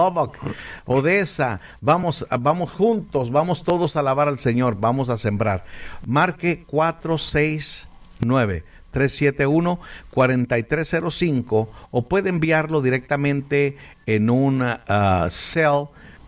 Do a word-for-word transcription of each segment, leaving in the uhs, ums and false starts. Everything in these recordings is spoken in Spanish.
Lubbock, Odessa, vamos, vamos juntos, vamos todos a alabar al Señor, vamos a sembrar. Marque cuatro seis nueve, tres siete uno, cuatro tres cero cinco o puede enviarlo directamente en un uh, cell,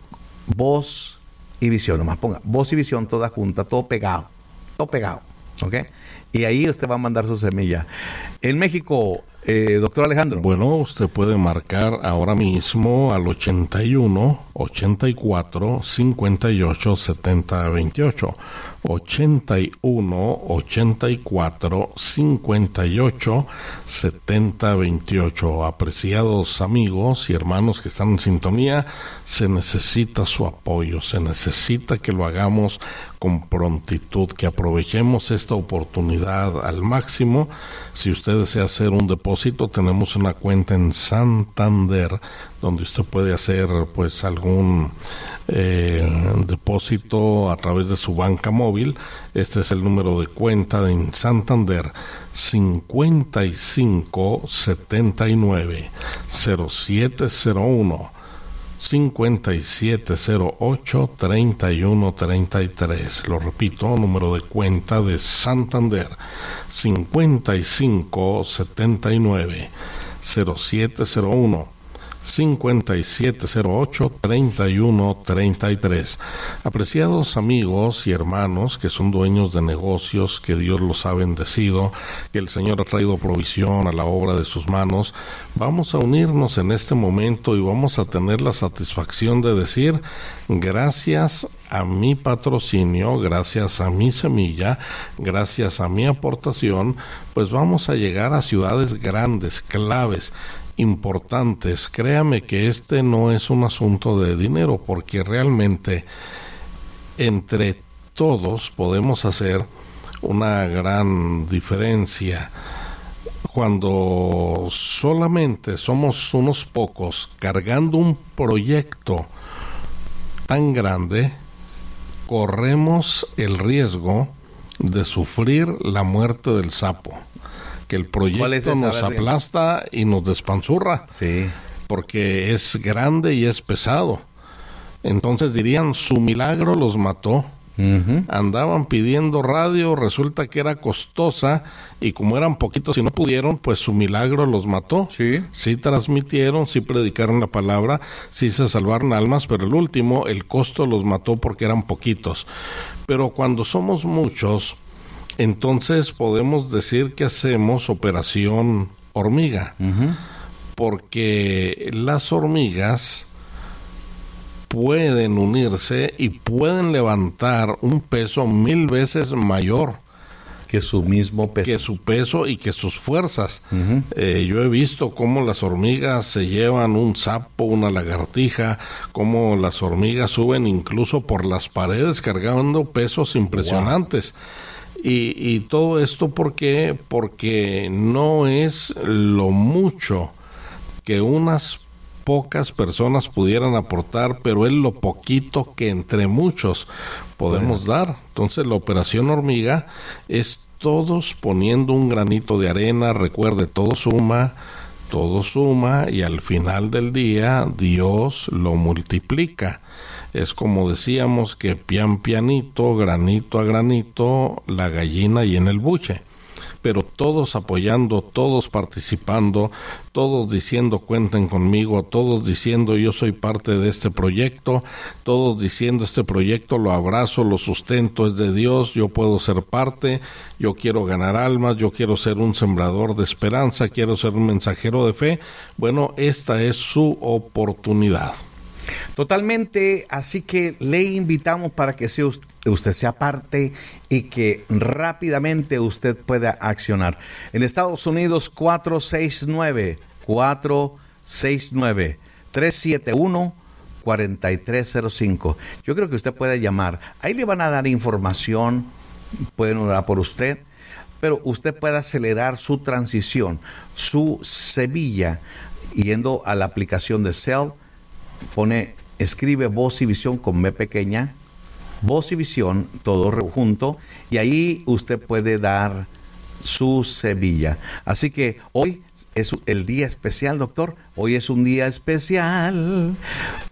voz y visión. Nomás ponga voz y visión toda junta, todo pegado, todo pegado, ¿ok? Y ahí usted va a mandar su semilla. En México, eh, doctor Alejandro. Bueno, usted puede marcar ahora mismo al ochenta y uno, ochenta y cuatro, cincuenta y ocho, setenta, veintiocho. ochenta y uno, ochenta y cuatro, cincuenta y ocho, setenta, veintiocho. Apreciados amigos y hermanos que están en sintonía, se necesita su apoyo, se necesita que lo hagamos con prontitud, que aprovechemos esta oportunidad al máximo. Si usted desea hacer un depósito, tenemos una cuenta en Santander donde usted puede hacer pues algún eh, depósito a través de su banca móvil. Este es el número de cuenta de en Santander: cincuenta y cinco, setenta y nueve, cero siete cero uno, cincuenta y siete cero ocho, treinta y uno treinta y tres. Lo repito, número de cuenta de Santander: cincuenta y cinco, setenta y nueve, cero siete cero uno, cincuenta y siete cero ocho, treinta y uno treinta y tres. Apreciados amigos y hermanos que son dueños de negocios, que Dios los ha bendecido, que el Señor ha traído provisión a la obra de sus manos, vamos a unirnos en este momento y vamos a tener la satisfacción de decir: gracias a mi patrocinio, gracias a mi semilla, gracias a mi aportación, pues vamos a llegar a ciudades grandes, claves, importantes. Créame que este no es un asunto de dinero, porque realmente entre todos podemos hacer una gran diferencia. Cuando solamente somos unos pocos cargando un proyecto tan grande, corremos el riesgo de sufrir la muerte del sapo. Que el proyecto nos aplasta y nos despanzurra. Sí. Porque es grande y es pesado. Entonces dirían, su milagro los mató. Uh-huh. Andaban pidiendo radio, resulta que era costosa, y como eran poquitos y no pudieron, pues su milagro los mató. Sí. Sí transmitieron, sí predicaron la palabra, sí se salvaron almas, pero el último, el costo los mató porque eran poquitos. Pero cuando somos muchos, entonces podemos decir que hacemos operación hormiga, uh-huh. porque las hormigas pueden unirse y pueden levantar un peso mil veces mayor que su mismo peso, que su peso y que sus fuerzas. Uh-huh. Eh, yo he visto cómo las hormigas se llevan un sapo, una lagartija, cómo las hormigas suben incluso por las paredes cargando pesos impresionantes. Wow. Y, y todo esto, ¿por qué? Porque no es lo mucho que unas pocas personas pudieran aportar, pero es lo poquito que entre muchos podemos bueno. dar. Entonces la operación hormiga es todos poniendo un granito de arena. Recuerde, todo suma, todo suma, y al final del día Dios lo multiplica. Es como decíamos, que pian pianito, granito a granito, la gallina y en el buche. Pero todos apoyando, todos participando, todos diciendo cuenten conmigo, todos diciendo yo soy parte de este proyecto, todos diciendo este proyecto lo abrazo, lo sustento, es de Dios, yo puedo ser parte, yo quiero ganar almas, yo quiero ser un sembrador de esperanza, quiero ser un mensajero de fe. Bueno, esta es su oportunidad. Totalmente, así que le invitamos para que sea usted, usted sea parte y que rápidamente usted pueda accionar. En Estados Unidos, cuatro seis nueve, cuatro seis nueve, tres siete uno, cuatro tres cero cinco. Yo creo que usted puede llamar. Ahí le van a dar información, pueden orar por usted, pero usted puede acelerar su transición, su semilla, yendo a la aplicación de Cell. Pone, escribe Voz y Visión con M pequeña, Voz y Visión, todo junto, y ahí usted puede dar su Sevilla. Así que hoy es el día especial, doctor. Hoy es un día especial